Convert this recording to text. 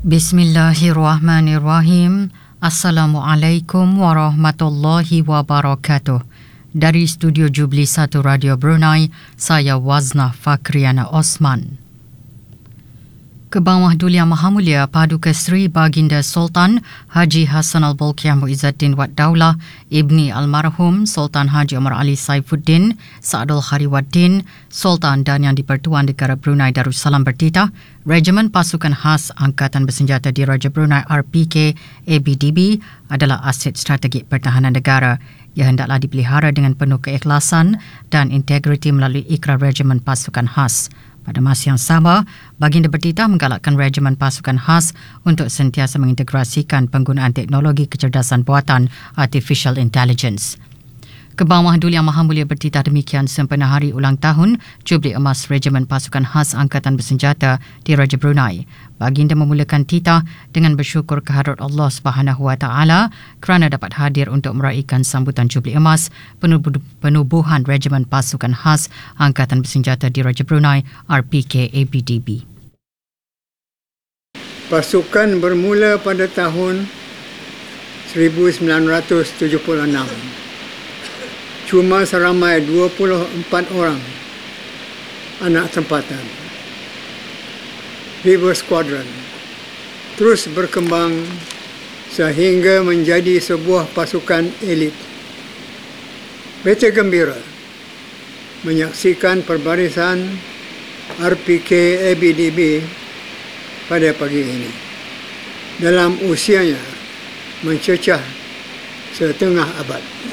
Bismillahirrahmanirrahim. Assalamualaikum warahmatullahi wabarakatuh. Dari Studio Jubli 1 Radio Brunei, saya Wazna Fakriana Osman. Kebawah Duli Yang Maha Mulia Paduka Seri Baginda Sultan Haji Hassan Al-Bolkiah Muizzaddin Wad Daulah Ibni Almarhum Sultan Haji Omar Ali Saifuddin Sa'adul Khariwaddin Sultan dan Yang di-Pertuan Negara Brunei Darussalam bertitah, Regimen Pasukan Khas Angkatan Bersenjata Diraja Brunei RPK ABDB adalah aset strategik pertahanan negara. Ia hendaklah dipelihara dengan penuh keikhlasan dan integriti melalui Ikrar Regimen Pasukan Khas. Pada masa yang sama, Baginda bertitah menggalakkan Regimen Pasukan Khas untuk sentiasa mengintegrasikan penggunaan teknologi kecerdasan buatan Artificial Intelligence. Kebawah Duli Yang Maha Mulia bertitah demikian sempena hari ulang tahun Jubli Emas Regimen Pasukan Khas Angkatan Bersenjata Diraja Brunei. Baginda memulakan titah dengan bersyukur kehadrat Allah SWT kerana dapat hadir untuk meraihkan sambutan Jubli Emas penubuhan Regimen Pasukan Khas Angkatan Bersenjata Diraja Brunei RPK ABDB. Pasukan bermula pada tahun 1976. Cuma seramai 24 orang anak tempatan. River Squadron terus berkembang sehingga menjadi sebuah pasukan elit. Beta gembira menyaksikan perbarisan RPK ABDB pada pagi ini. Dalam usianya mencecah setengah abad.